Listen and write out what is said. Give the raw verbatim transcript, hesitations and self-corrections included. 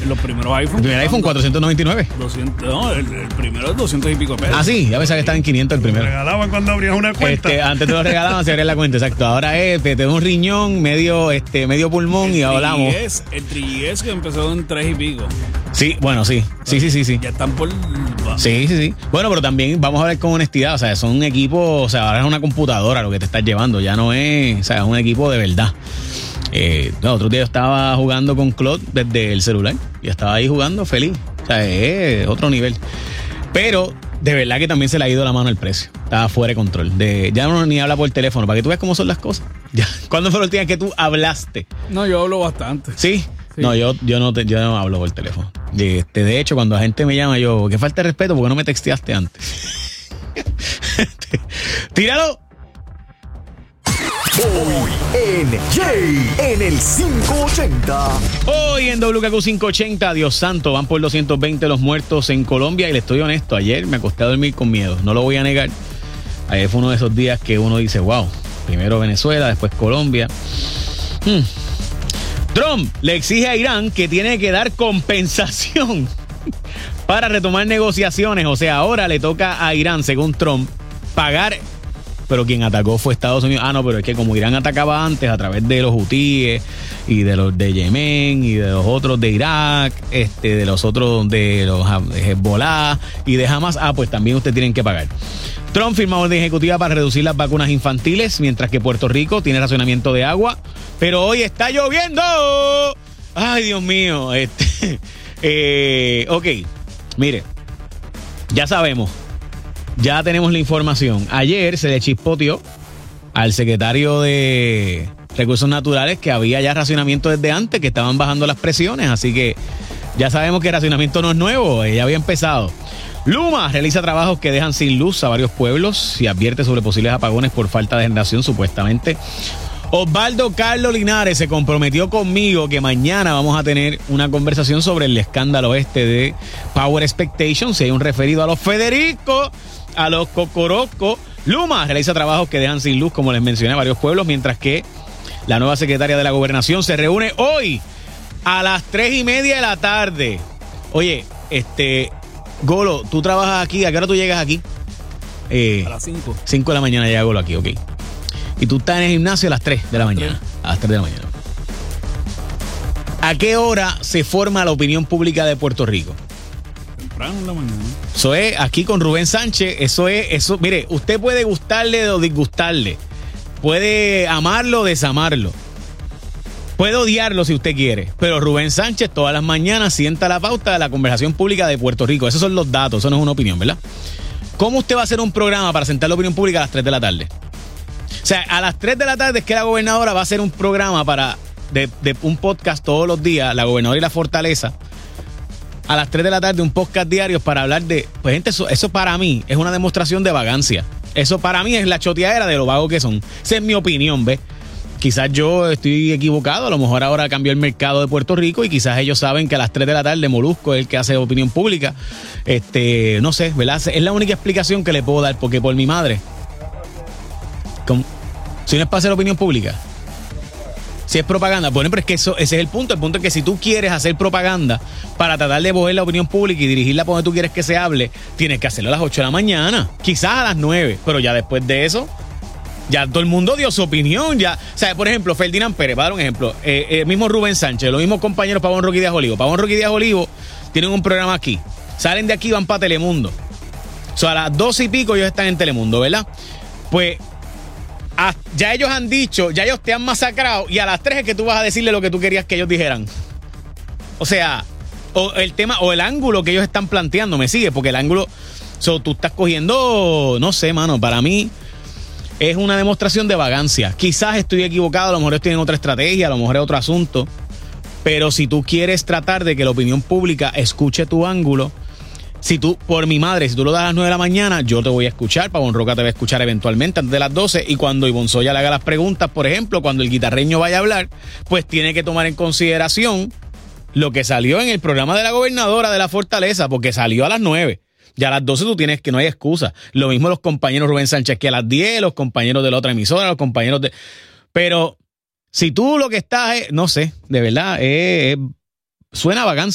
Los primeros iPhones. El primer iPhone cuatrocientos noventa y nueve. doscientos, no, el, el primero es doscientos y pico pesos. Ah, sí, ya pensaba que estaba en quinientos el primero. Lo regalaban cuando abrías una cuenta. Este, antes te lo regalaban, se abría la cuenta, exacto. Ahora es, te, te da un riñón, medio, este, medio pulmón el y hablamos. tres G S, el tres G S que empezó en tres y pico. Sí, bueno, sí. Sí, sí, sí, sí. Ya están por... Sí, sí, sí. Bueno, pero también vamos a ver con honestidad. O sea, son equipos, o sea, ahora es una computadora lo que te estás llevando. Ya no es, o sea, es un equipo de verdad. Eh, no, otro día yo estaba jugando con Claude desde el celular y estaba ahí jugando feliz. O sea, es otro nivel. Pero de verdad que también se le ha ido la mano el precio. Estaba fuera de control. De, ya no ni habla por teléfono, para que tú veas cómo son las cosas. Ya. ¿Cuándo fue la última vez que tú hablaste? No, yo hablo bastante. ¿Sí? Sí. No, yo, yo, no te, yo no hablo por teléfono. De, este, de hecho, cuando la gente me llama, yo, que falta de respeto, porque no me texteaste antes. Tíralo. Hoy en Jay, en el quinientos ochenta. Hoy en W K Q quinientos ochenta, Dios santo, van por doscientos veinte los muertos en Colombia. Y le estoy honesto, ayer me acosté a dormir con miedo. No lo voy a negar. Ayer fue uno de esos días que uno dice, wow, primero Venezuela, después Colombia. Hmm. Trump le exige a Irán que tiene que dar compensación para retomar negociaciones. O sea, ahora le toca a Irán, según Trump, pagar. Pero quien atacó fue Estados Unidos. Ah, no, pero es que como Irán atacaba antes a través de los hutíes y de los de Yemen y de los otros de Irak, este, de los otros de los de Hezbollah y de Hamas, ah, pues también ustedes tienen que pagar. Trump firmó orden ejecutiva para reducir las vacunas infantiles, mientras que Puerto Rico tiene racionamiento de agua. Pero hoy está lloviendo. Ay, Dios mío. Este, eh, ok, mire, ya sabemos. Ya tenemos la información. Ayer se le chispoteó al secretario de Recursos Naturales que había ya racionamiento desde antes, que estaban bajando las presiones. Así que ya sabemos que el racionamiento no es nuevo, ya había empezado. Luma realiza trabajos que dejan sin luz a varios pueblos y advierte sobre posibles apagones por falta de generación, supuestamente. Osvaldo Carlos Linares se comprometió conmigo que mañana vamos a tener una conversación sobre el escándalo este de Power Expectations. Si hay un referido a los Federico, a los Cocorocos. Luma realiza trabajos que dejan sin luz, como les mencioné, a varios pueblos, mientras que la nueva secretaria de la Gobernación se reúne hoy a las tres y media de la tarde. Oye, este, Golo, tú trabajas aquí, ¿a qué hora tú llegas aquí? Eh, a las cinco. cinco de la mañana llega Golo aquí, ok. Y tú estás en el gimnasio a las tres de la mañana. A las tres de la mañana. ¿A qué hora se forma la opinión pública de Puerto Rico? Temprano en la mañana. Eso es aquí con Rubén Sánchez. Eso es, eso, mire, usted puede gustarle o disgustarle. Puede amarlo o desamarlo. Puede odiarlo si usted quiere. Pero Rubén Sánchez todas las mañanas sienta la pauta de la conversación pública de Puerto Rico. Esos son los datos, eso no es una opinión, ¿verdad? ¿Cómo usted va a hacer un programa para sentar la opinión pública a las tres de la tarde? O sea, a las tres de la tarde es que la gobernadora va a hacer un programa para de, de un podcast todos los días, la gobernadora y la fortaleza. A las tres de la tarde un podcast diario para hablar de... Pues gente, eso, eso para mí es una demostración de vagancia. Eso para mí es la choteadera de lo vagos que son. Esa es mi opinión, ¿ves? Quizás yo estoy equivocado, a lo mejor ahora cambió el mercado de Puerto Rico y quizás ellos saben que a las tres de la tarde Molusco es el que hace opinión pública. Este, no sé, ¿verdad? Es la única explicación que le puedo dar, porque por mi madre... ¿Cómo? Si no es para hacer opinión pública, si es propaganda, bueno, pero es que eso, ese es el punto. El punto es que si tú quieres hacer propaganda para tratar de mover la opinión pública y dirigirla por donde tú quieres que se hable, tienes que hacerlo a las ocho de la mañana, quizás a las nueve, pero ya después de eso, ya todo el mundo dio su opinión. Ya, o sea, por ejemplo, Ferdinand Pérez, para dar un ejemplo, eh, el mismo Rubén Sánchez, los mismos compañeros Pavón Roque y Díaz Olivo. Pavón Roque y Díaz Olivo tienen un programa aquí, salen de aquí y van para Telemundo. O sea, a las doce y pico ellos están en Telemundo, ¿verdad? Pues Ah, ya ellos han dicho, ya ellos te han masacrado y a las tres es que tú vas a decirle lo que tú querías que ellos dijeran. O sea, o el tema o el ángulo que ellos están planteando, me sigue, porque el ángulo, so, tú estás cogiendo, no sé, mano, para mí es una demostración de vagancia. Quizás estoy equivocado, a lo mejor estoy en otra estrategia, a lo mejor es otro asunto, pero si tú quieres tratar de que la opinión pública escuche tu ángulo, si tú, por mi madre, si tú lo das a las nueve de la mañana, yo te voy a escuchar, Pavón Roca te va a escuchar eventualmente antes de las doce, y cuando Ivonne Soya le haga las preguntas, por ejemplo, cuando el guitarreño vaya a hablar, pues tiene que tomar en consideración lo que salió en el programa de la gobernadora de la Fortaleza, porque salió a las nueve. Ya a las doce tú tienes que no hay excusa. Lo mismo los compañeros Rubén Sánchez que a las diez, los compañeros de la otra emisora, los compañeros de... Pero si tú lo que estás es, no sé, de verdad, es, es, suena vagancia.